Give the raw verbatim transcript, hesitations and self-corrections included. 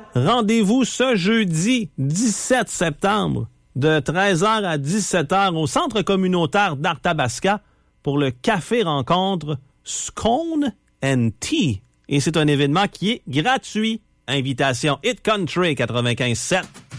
Rendez-vous ce jeudi dix-sept septembre de treize heures à dix-sept heures au Centre communautaire d'Arthabasca pour le Café Rencontre Scone and Tea. Et c'est un événement qui est gratuit. Invitation Hit Country quatre-vingt-quinze sept.